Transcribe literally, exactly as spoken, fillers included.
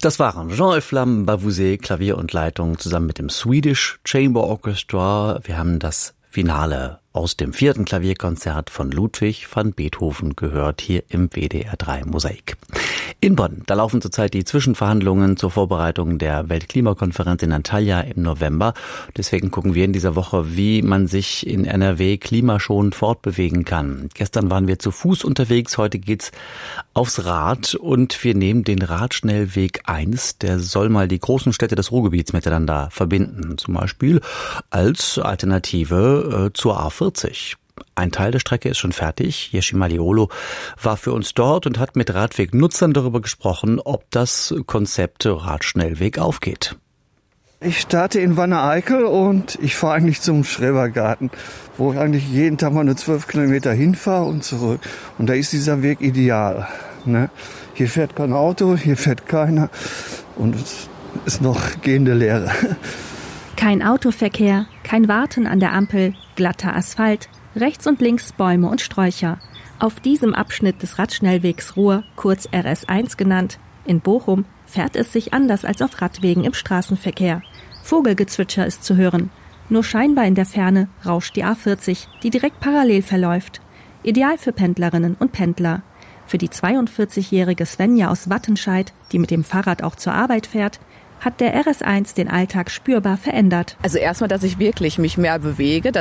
Das waren Jean-Euphlam Bavouzet, Klavier und Leitung, zusammen mit dem Swedish Chamber Orchestra. Wir haben das Finale aus dem vierten Klavierkonzert von Ludwig van Beethoven gehört, hier im W D R drei Mosaik. In Bonn, da laufen zurzeit die Zwischenverhandlungen zur Vorbereitung der Weltklimakonferenz in Antalya im November. Deswegen gucken wir in dieser Woche, wie man sich in N R W klimaschonend fortbewegen kann. Gestern waren wir zu Fuß unterwegs, heute geht's aufs Rad und wir nehmen den Radschnellweg eins. Der soll mal die großen Städte des Ruhrgebiets miteinander verbinden. Zum Beispiel als Alternative äh, zur A vierzig. Ein Teil der Strecke ist schon fertig. Jerzy Malliolo war für uns dort und hat mit Radwegnutzern darüber gesprochen, ob das Konzept Radschnellweg aufgeht. Ich starte in Wanne-Eickel und ich fahre eigentlich zum Schrebergarten, wo ich eigentlich jeden Tag mal nur zwölf Kilometer hinfahre und zurück. Und da ist dieser Weg ideal. Ne? Hier fährt kein Auto, hier fährt keiner und es ist noch gehende Leere. Kein Autoverkehr, kein Warten an der Ampel, glatter Asphalt, rechts und links Bäume und Sträucher. Auf diesem Abschnitt des Radschnellwegs Ruhr, kurz R S eins genannt, in Bochum, fährt es sich anders als auf Radwegen im Straßenverkehr. Vogelgezwitscher ist zu hören. Nur scheinbar in der Ferne rauscht die A vierzig, die direkt parallel verläuft. Ideal für Pendlerinnen und Pendler. Für die zweiundvierzigjährige Svenja aus Wattenscheid, die mit dem Fahrrad auch zur Arbeit fährt, hat der R S eins den Alltag spürbar verändert. Also erstmal, dass ich wirklich mich mehr bewege,